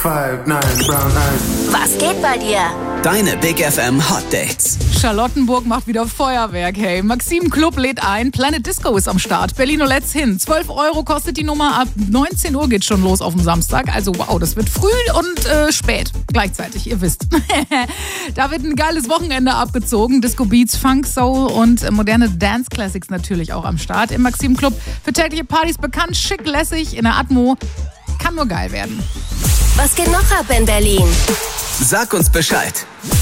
5, 9, brown eyes. Was geht bei dir? Deine Big FM Hot Dates. Charlottenburg macht wieder Feuerwerk, hey. Maxim Club lädt ein, Planet Disco ist am Start. Berliner Let's hin. 12 € kostet die Nummer, ab 19 Uhr geht's schon los auf dem Samstag. Also wow, das wird früh und spät gleichzeitig, ihr wisst. Da wird ein geiles Wochenende abgezogen. Disco Beats, Funk, Soul und moderne Dance Classics natürlich auch am Start im Maxim Club. Für tägliche Partys bekannt, schick, lässig, in der Atmo. Kann nur geil werden. Was geht noch ab in Berlin? Sag uns Bescheid.